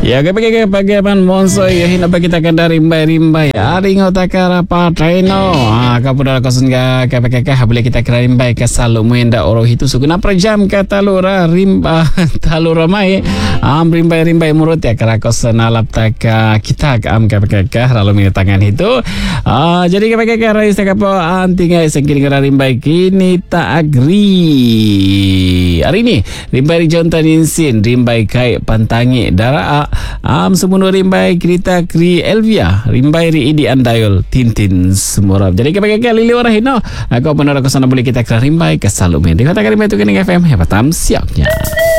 Ya bagaimana monso ya hina bagi kita kada rimbai aring otakara patraino kapura kosun ga KPKK boleh kita kira rimbai ka salu muenda oro hitu suguna prajam kata lura rimba talura mai rimbai murut ya kara kosun alap taka kita am KPKK lalu minta tangan itu jadi KPKK rais kapo antinga sengkini kara rimbai kini tak agri hari ini rimbai jontan insin rimbai kai pantangi dara semuanya rimbai kereta kri Elvia rimbai ri idi andayol tintin semurap jadi kebagai lili warahino aku benar aku sana boleh kita kira rimbai ke salumen dikatakan rimbai itu kening FM hebat siapnya.